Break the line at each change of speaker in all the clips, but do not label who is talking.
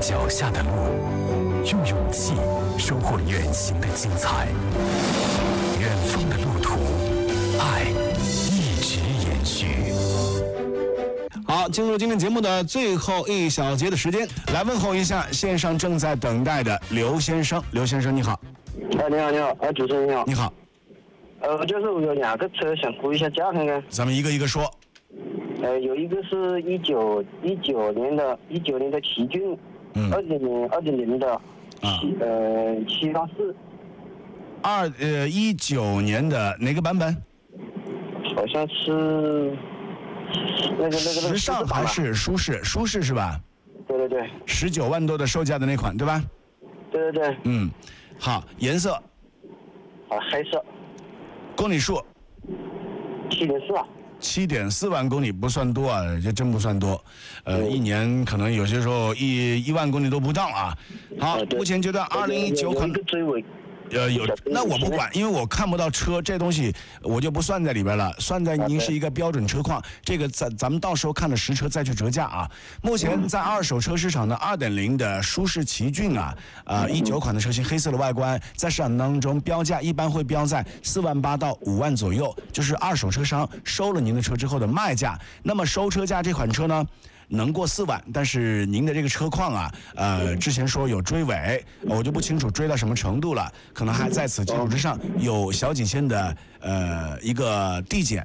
脚下的路，用勇气收获远行的精彩。远方的路途，爱一直延续。
好，进入今天节目的最后一小节的时间，来问候一下线上正在等待的刘先生。刘先生你好。
你好，主持人你好。
你好。
就是我有2个车想估一下价看看。
咱们一个一个说。
有一个是19年的奇骏，2.0的784。
19年的哪个版本？
好像是那个
时尚还是舒适？舒适是吧？
对。
19万多的售价的那款，对吧？
对。
好，颜色？
黑色。
公里数
？7.4。
7.4万公里不算多啊，这真不算多。一年可能有些时候1万公里都不到啊。好，目前阶段2019款。有，那我不管，因为我看不到车这东西，我就不算在里边了，算在您是一个标准车况。这个咱们到时候看了实车再去折价啊。目前在二手车市场的2.0的舒适奇骏啊，19款的车型，黑色的外观，在市场当中标价一般会标在4万8到5万左右，就是二手车商收了您的车之后的卖价。那么收车价这款车呢？能过4万，但是您的这个车况啊，之前说有追尾，我就不清楚追到什么程度了，可能还在此基础之上有小几千的一个递减。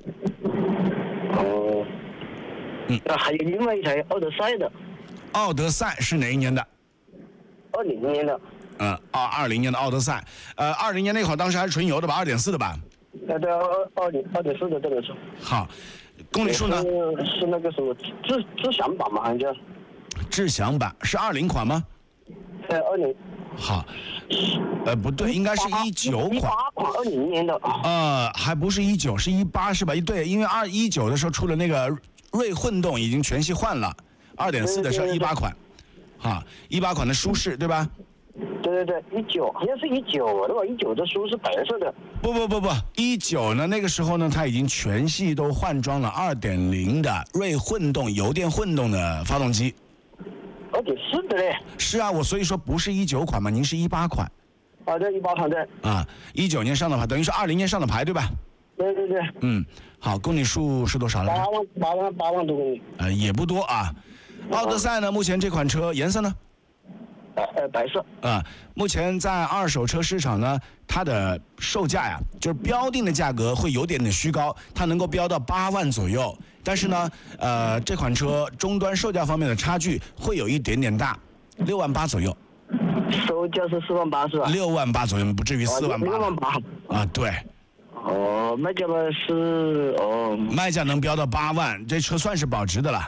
还有另外一台奥德赛的。
奥德赛是哪一年的
？20年的。
20年的奥德赛，20年那会儿当时还是纯油的吧，2.4的吧？
对，2.4的这个车。
好。公里数呢？
是那个什么智享版嘛，好像叫。
智享版是20款吗
？20。
好，不对，应该是19款。
18款20年的。
还不是19，是18是吧？对，因为19的时候出了那个锐混动，已经全系换了，2.4的是18款。18款的舒适对吧？
对，19好像是19的吧，19的书是白色的。
不，19呢，那个时候呢，它已经全系都换装了2.0的锐混动油电混动的发动机。
2.4的嘞。
是啊，我所以说不是19款嘛，您是18款。
对，18款对。
19年上的牌，等于是20年上的牌对吧？
对。
好，公里数是多少了
？8万多公里。
也不多啊。奥德赛呢，目前这款车颜色呢？
白色。
目前在二手车市场呢，它的售价呀，就是标定的价格会有点虚高，它能够标到8万左右。但是呢，这款车终端售价方面的差距会有一点点大，6万8左右。
售价是4万8是吧
？6万8左右，不至于4万8。
6万8。
对。
卖价嘛是
卖价能标到8万，这车算是保值的了。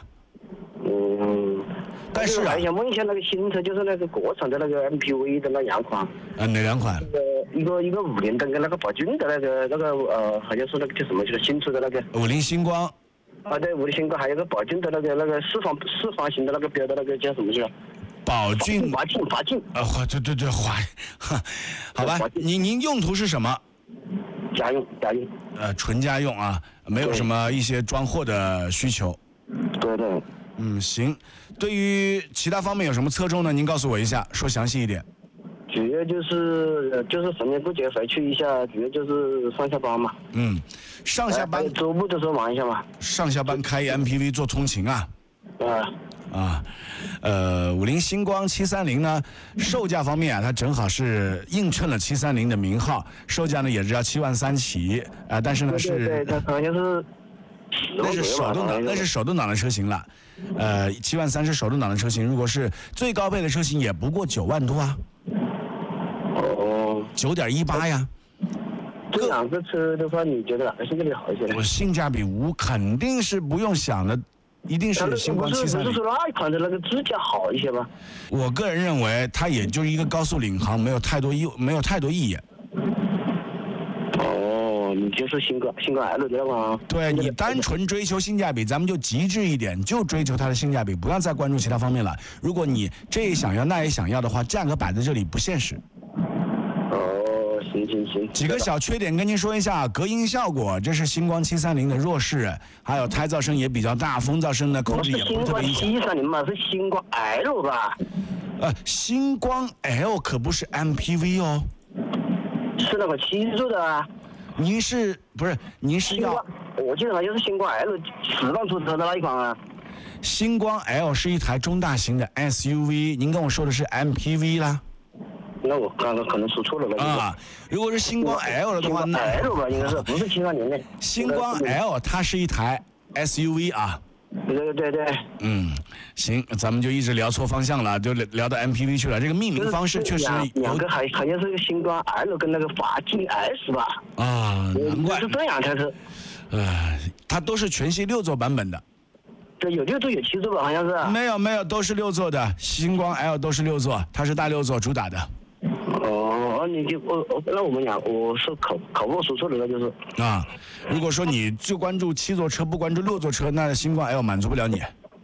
但是
还想问一下那个新车，就是那个国产的那个 MPV 的那2款。
哪2款？
一个5连灯跟那个宝骏的那个好像是那个叫什么，就是新出的那个。
50星光。
对，50星光，还有个宝骏的那个四方形的那个标的那个叫什么去了？
宝骏。
华骏。
对，好吧，您用途是什么？
家用。
纯家用啊，没有什么一些装货的需求。
对。
行。对于其他方面有什么侧重呢？您告诉我一下，说详细一点。
主要就是逢年过节回去一下，主要就是上下班嘛。
上下班
周末的时候玩一下嘛。
上下班开 MPV 做通勤啊。50星光730呢，售价方面啊，它正好是映衬了730的名号，售价呢也是要7万3起但是呢
对，它好像是。
那是手动挡的车型了，7万3是手动挡的车型，如果是最高配的车型也不过9万多啊，9.18呀。
这2个车的话，你觉得哪个性价比好一些呢？
我性价比肯定是不用想的，一定是星光730。
不是说那一款的那个支架好一些吗？
我个人认为它也就是一个高速领航，没有太多意义。
你就是星光 L 的吗？
对，你单纯追求性价比，咱们就极致一点，就追求它的性价比，不要再关注其他方面了。如果你这也想要那也想要的话，价格摆在这里不现实。
行。
几个小缺点跟您说一下，隔音效果这是星光730的弱势，还有胎噪声也比较大，风噪声的控制也不是特别。
星光730嘛，是星光 L 吧？
星光 L 可不是 MPV 哦，
是那个7座的啊。
您是要？
我记得好像是星光 L 4万出头的那一款啊。
星光 L 是一台中大型的 SUV， 您跟我说的是 MPV 啦？
那我刚刚可能说错了
啊。如果是星光 L 的话，
那 L 吧，应该是不是7万年的。
星光 L 它是一台 SUV 啊。
对。
行，咱们就一直聊错方向了，就聊到 MPV 去了。这个命名方式确实
两个好像是个星光 L 跟那个华境 S 吧？
啊，难怪
是这样才是。
它都是全系6座版本的。
对，有6座有7座吧，好像是。
没有，都是6座的。星光 L 都是6座，它是大6座主打的。
你就那我们讲，我是口误说错了，那就是
啊。如果说你就关注7座车，不关注6座车，那星光 L 满足不了你。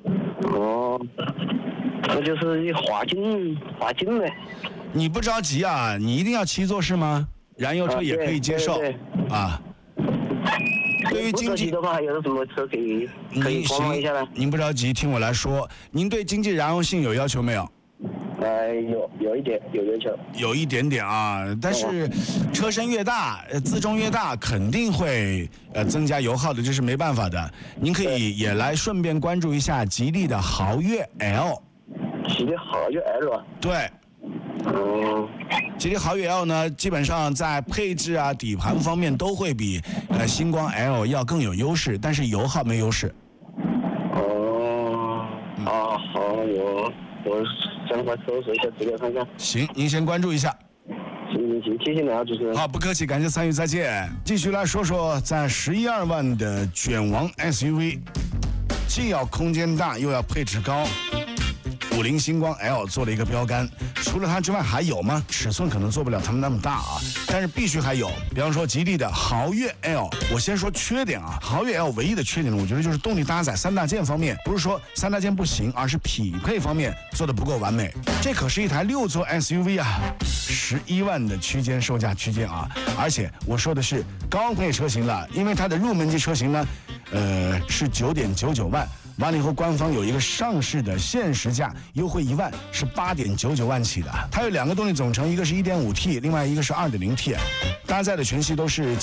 那就是华境呗。
你不着急啊，你一定要7座是吗？燃油车也可以接受啊。对于经济
的话，还有什么车可以观望一下呢？
您不着急，听我来说。您对经济燃油性有要求没有？
有一点有要求，
有一点点啊，但是车身越大，自重越大，肯定会增加油耗的，这是没办法的。您可以也来顺便关注一下吉利的豪越 L。
吉利豪越 L 啊？
对。吉利豪越 L 呢，基本上在配置啊、底盘方面都会比星光 L 要更有优势，但是油耗没优势。
好，我想法搜索一下资料看看。
行，您先关注一下。
行，谢谢你啊，主持人。
好，不客气，感谢参与，再见。继续来说说，在11、2万的卷王 SUV， 既要空间大又要配置高。50星光 L 做了一个标杆，除了它之外还有吗？尺寸可能做不了他们那么大啊，但是必须还有。比方说吉利的豪越 L， 我先说缺点啊，豪越 L 唯一的缺点呢，我觉得就是动力搭载3大件方面，不是说3大件不行，而是匹配方面做的不够完美。这可是一台6座 SUV 啊，11万的区间售价区间啊，而且我说的是高配车型了，因为它的入门级车型呢，是9.99万。完了以后，官方有一个上市的限时价优惠1万，是8.99万起的。它有2个动力总成，一个是1.5T， 另外一个是2.0T， 搭载的全系都是